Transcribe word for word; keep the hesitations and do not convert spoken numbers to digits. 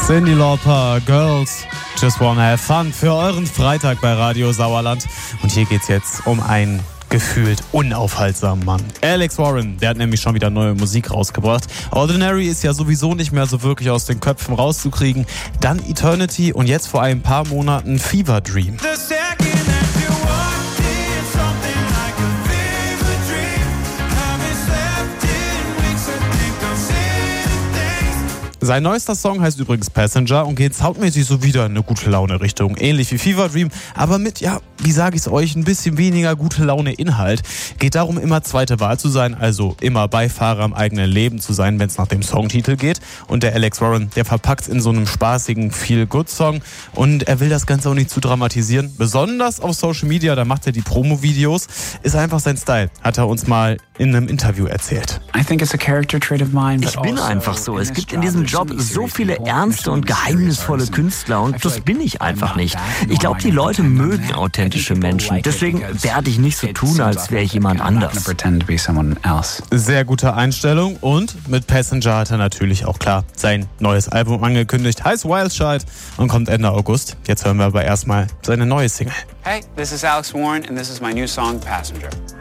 Cyndi Lauper, Girls Just Wanna Have Fun für euren Freitag bei Radio Sauerland. Und hier geht's jetzt um einen gefühlt unaufhaltsamen Mann. Alex Warren, der hat nämlich schon wieder neue Musik rausgebracht. Ordinary ist ja sowieso nicht mehr so wirklich aus den Köpfen rauszukriegen. Dann Eternity und jetzt vor ein paar Monaten Fever Dream. Sein neuester Song heißt übrigens Passenger und geht soundmäßig so wieder in eine gute Laune Richtung. Ähnlich wie Fever Dream, aber mit, ja, wie sage ich es euch, ein bisschen weniger gute Laune Inhalt. Geht darum, immer zweite Wahl zu sein, also immer Beifahrer im eigenen Leben zu sein, wenn es nach dem Songtitel geht. Und der Alex Warren, der verpackt es in so einem spaßigen Feel-Good-Song und er will das Ganze auch nicht zu dramatisieren. Besonders auf Social Media, da macht er die Promo-Videos. Ist einfach sein Style, hat er uns mal in einem Interview erzählt. Ich bin einfach so. Es gibt in diesem Job so viele ernste und geheimnisvolle Künstler und das bin ich einfach nicht. Ich glaube, die Leute mögen authentische Menschen. Deswegen werde ich nicht so tun, als wäre ich jemand anders. Sehr gute Einstellung und mit Passenger hat er natürlich auch klar sein neues Album angekündigt. Heißt Wild Child und kommt Ende August. Jetzt hören wir aber erstmal seine neue Single. Hey, this is Alex Warren and this is my new song Passenger.